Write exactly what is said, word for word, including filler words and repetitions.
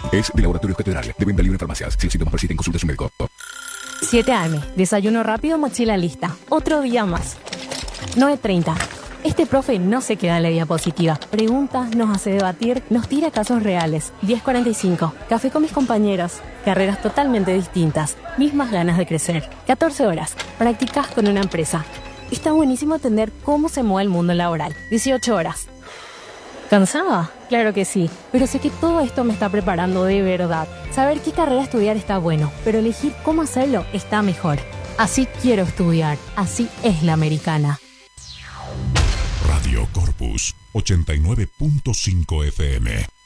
Es de Laboratorios Catedral, de venta libre en farmacias. Si los síntomas persisten, consulte a su médico. siete a eme, desayuno rápido, mochila lista. Otro día más. nueve treinta. Este profe no se queda en la diapositiva. Pregunta, nos hace debatir, nos tira casos reales. diez cuarenta y cinco. Café con mis compañeros. Carreras totalmente distintas. Mismas ganas de crecer. catorce horas. Practicas con una empresa. Está buenísimo entender cómo se mueve el mundo laboral. dieciocho horas. ¿Cansada? Claro que sí, pero sé que todo esto me está preparando de verdad. Saber qué carrera estudiar está bueno, pero elegir cómo hacerlo está mejor. Así quiero estudiar, así es la americana. Radio Corpus ochenta y nueve punto cinco F M.